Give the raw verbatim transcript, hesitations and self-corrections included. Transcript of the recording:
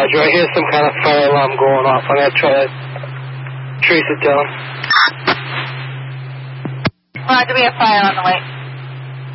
Roger, I hear some kind of fire alarm going off. I'm going to try to trace it down. Roger, we have fire on the way.